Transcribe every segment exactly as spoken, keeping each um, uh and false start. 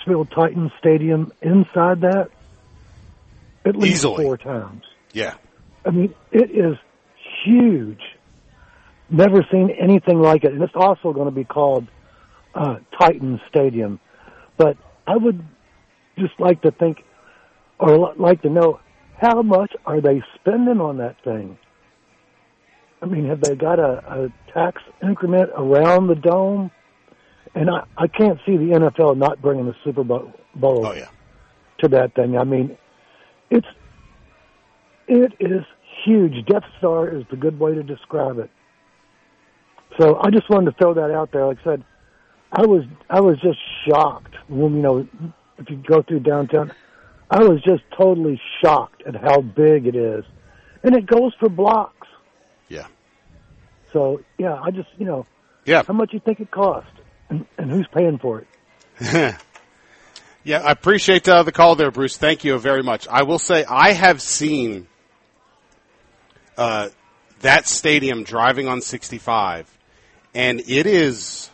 Nashville Titans Stadium inside that at least Easily. four times. Yeah. I mean, it is huge. Never seen anything like it. And it's also going to be called uh, Titans Stadium. But I would just like to think, or like to know, how much are they spending on that thing? I mean, have they got a, a tax increment around the dome? And I, I can't see the N F L not bringing the Super Bowl Oh, yeah. to that thing. I mean, it's it is huge. Death Star is the good way to describe it. So I just wanted to throw that out there. Like I said, I was I was just shocked when, you know, if you go through downtown, I was just totally shocked at how big it is. And it goes for blocks. Yeah. So, yeah, I just, you know, Yeah. how much you think it cost and, and who's paying for it? Yeah, I appreciate uh, the call there, Bruce. Thank you very much. I will say I have seen uh, that stadium driving on sixty-five, and it is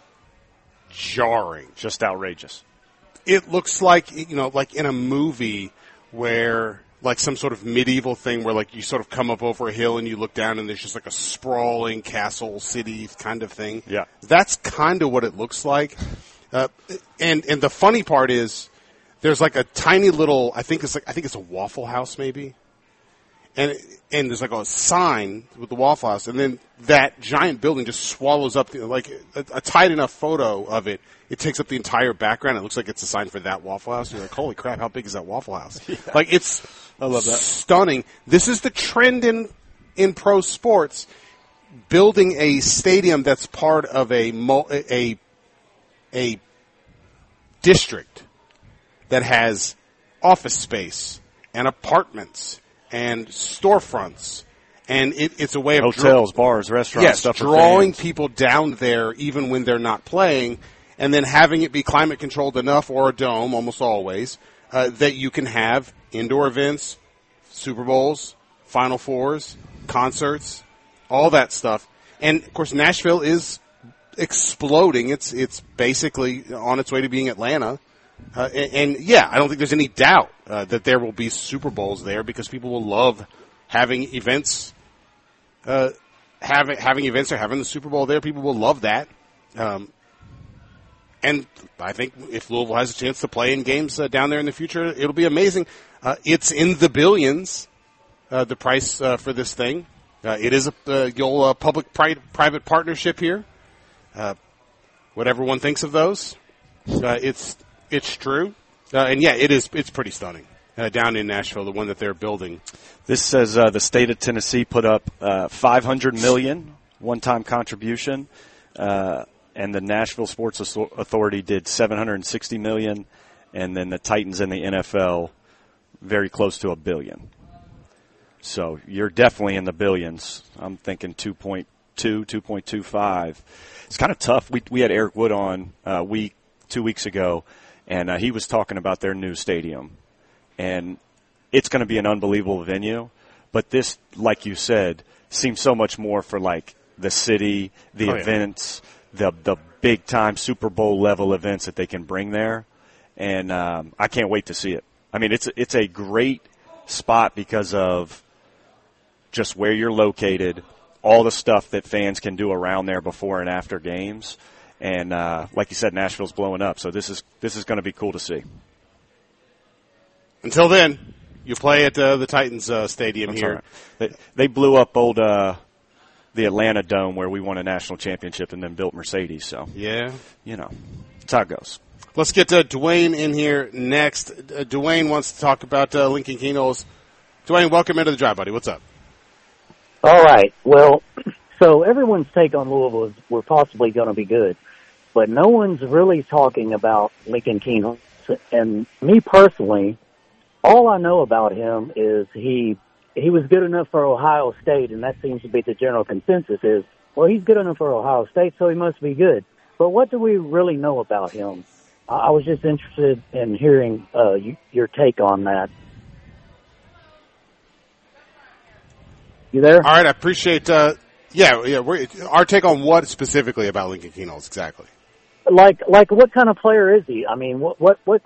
jarring. Just outrageous. It looks like, you know, like in a movie where, like some sort of medieval thing where, like, you sort of come up over a hill and you look down and there's just like a sprawling castle city kind of thing. Yeah. That's kind of what it looks like. Uh, and, and the funny part is there's like a tiny little, I think it's like, I think it's a Waffle House maybe. And, and there's like a sign with the Waffle House, and then that giant building just swallows up, the, like a, a tight enough photo of it, it takes up the entire background. It looks like it's a sign for that Waffle House. You're like, holy crap, how big is that Waffle House? Yeah. Like, it's I love that. stunning. This is the trend in, in pro sports, building a stadium that's part of a, a, a district that has office space and apartments and storefronts, and it, it's a way of hotels, draw- bars, restaurants, yes, stuff for drawing fans. people down there even when they're not playing, and then having it be climate controlled enough, or a dome, almost always, uh, that you can have indoor events, Super Bowls, Final Fours, concerts, all that stuff. And of course, Nashville is exploding. It's it's basically on its way to being Atlanta. Uh, and, and, yeah, I don't think there's any doubt uh, that there will be Super Bowls there because people will love having events, uh, having having events or having the Super Bowl there. People will love that. Um, and I think if Louisville has a chance to play in games uh, down there in the future, it'll be amazing. Uh, it's in the billions, uh, the price uh, for this thing. Uh, it is a uh, your, uh, public-private partnership here. Uh, what everyone thinks of those, uh, it's... It's true, uh, and yeah, it is. It's pretty stunning uh, down in Nashville, the one that they're building. This says uh, the state of Tennessee put up uh, five hundred million dollars one-time contribution, uh, and the Nashville Sports Authority did seven hundred sixty million dollars, and then the Titans and the N F L very close to a billion. So you're definitely in the billions. I'm thinking two point two, two point two five. It's kind of tough. We we had Eric Wood on uh, week two weeks ago. And uh, he was talking about their new stadium. And it's going to be an unbelievable venue. But this, like you said, seems so much more for, like, the city, the oh, events, yeah. the the big-time Super Bowl-level events that they can bring there. And um, I can't wait to see it. I mean, it's it's a great spot because of just where you're located, all the stuff that fans can do around there before and after games. And uh, like you said, Nashville's blowing up, so this is this is going to be cool to see. Until then, you play at uh, the Titans uh, Stadium That's here. Right. They, they blew up old uh, the Atlanta Dome where we won a national championship and then built Mercedes. So yeah, you know, that's how it goes. Let's get uh, Dwayne in here next. Uh, Dwayne wants to talk about uh, Lincoln Keno's. Dwayne, welcome into the drive, buddy. What's up? All right. Well, so everyone's take on Louisville is we're possibly going to be good. But no one's really talking about Lincoln Keno. And me personally, all I know about him is he he was good enough for Ohio State, and that seems to be the general consensus is, well, he's good enough for Ohio State, so he must be good. But what do we really know about him? I, I was just interested in hearing uh, you, your take on that. You there? All right, I appreciate uh, – yeah, yeah. We're, our take on what specifically about Lincoln Keno's exactly? Like, like, what kind of player is he? I mean, what, what, what